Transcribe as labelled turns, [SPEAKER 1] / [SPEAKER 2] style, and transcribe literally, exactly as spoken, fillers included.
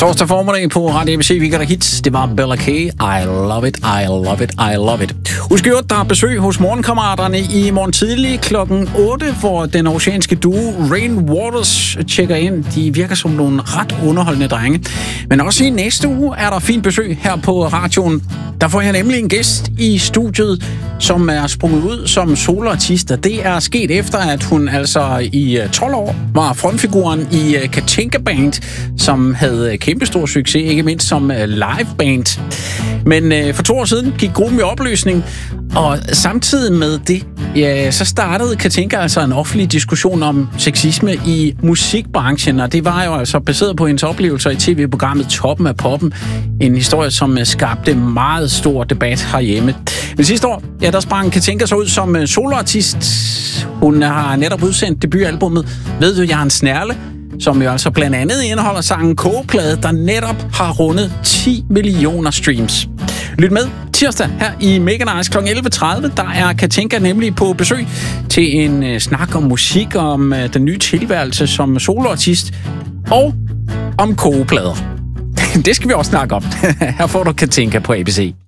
[SPEAKER 1] Torsdag formiddag på Radio A B C Weekend og Hits. Det var Bella K. I love it, I love it, I love it. Husk jo, der er besøg hos morgenkammeraterne i morgen tidlig klokken otte, hvor den oceanske duo Rain Waters tjekker ind. De virker som nogle ret underholdende drenge. Men også i næste uge er der fint besøg her på radioen. Der får jeg nemlig en gæst i studiet, som er sprunget ud som soloartist, og det er sket efter, at hun altså i tolv år var frontfiguren i Katinka Band, som havde kæmpestor succes, ikke mindst som liveband. Men øh, for to år siden gik gruppen i opløsning, og samtidig med det, ja, så startede Katinka altså en offentlig diskussion om sexisme i musikbranchen, og det var jo altså baseret på hendes oplevelser i tv-programmet Toppen af Poppen. En historie, som skabte meget stor debat herhjemme. Men sidste år, ja, der sprang Katinka så ud som soloartist. Hun har netop udsendt debutalbummet Ved du, jeg er en snærle, som jo altså blandt andet indeholder sangen Kogeplade, der netop har rundet ti millioner streams. Lyt med tirsdag her i Mega Nice klokken elleve tredive. Der er Katinka nemlig på besøg til en uh, snak om musik, om uh, den nye tilværelse som soloartist og om kogeplader. Det skal vi også snakke om. Her får du Katinka på A B C.